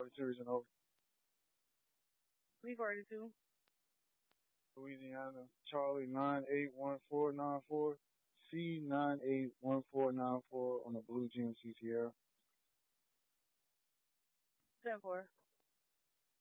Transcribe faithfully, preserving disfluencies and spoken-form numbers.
Series and over. three forty-two. Louisiana, Charlie nine eight one four nine four, C nine eight one four nine four on the Blue G M C Sierra. ten four.